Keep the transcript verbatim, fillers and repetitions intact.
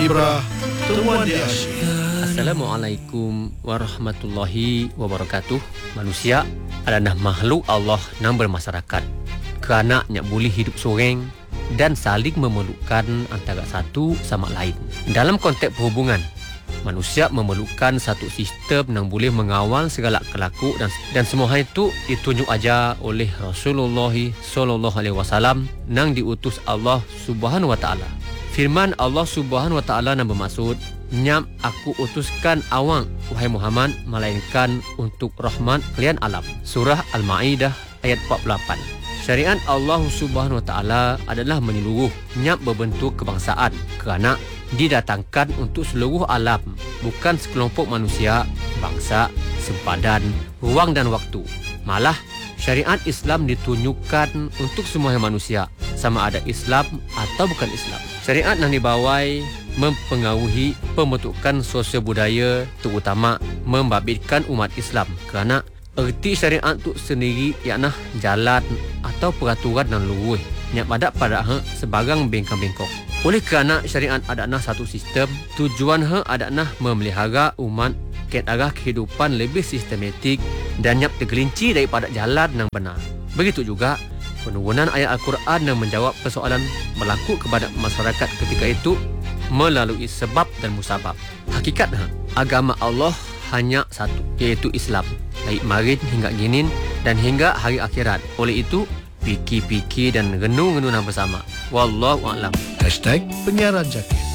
Ibrah, temuan di asyik. Assalamualaikum warahmatullahi wabarakatuh. Manusia adalah makhluk Allah yang bermasyarakat. Kerana nak boleh hidup seorang dan saling memerlukan antara satu sama lain. Dalam konteks perhubungan, manusia memerlukan satu sistem yang boleh mengawal segala kelaku dan dan semua hal itu ditunjuk aja oleh Rasulullah sallallahu alaihi wasallam yang diutus Allah Subhanahu wa taala. Firman Allah Subhanahu wa taala yang bermaksud, "Nyam aku utuskan awang wahai Muhammad melainkan untuk rahmat kalian alam." Surah Al-Maidah ayat empat puluh lapan. Syariat Allah Subhanahu wa taala adalah menyeluruh, nyap berbentuk kebangsaan kerana didatangkan untuk seluruh alam, bukan sekelompok manusia, bangsa, sempadan, ruang dan waktu. Malah syariat Islam ditunjukkan untuk semua manusia, sama ada Islam atau bukan Islam. Syariat yang dibawai mempengaruhi pembentukan sosial budaya, terutama membabitkan umat Islam kerana erti syariat itu sendiri ialah jalan atau peraturan yang lurus yang ada pada ha sebarang bengkang-bengkok. Oleh kerana syariat adalah satu sistem, tujuan ha adalah memelihara umat ke arah kehidupan lebih sistematik dan nyap tergelinci daripada jalan yang benar. Begitu juga penurunan ayat Al-Quran yang menjawab persoalan berlaku kepada masyarakat ketika itu melalui sebab dan musabab. Hakikatnya agama Allah hanya satu, iaitu Islam, dari kemarin hingga ginin dan hingga hari akhirat. Oleh itu, fikir-fikir dan renung-renungan bersama. Wallahu a'lam. Hashtag Penyiaran Jakit.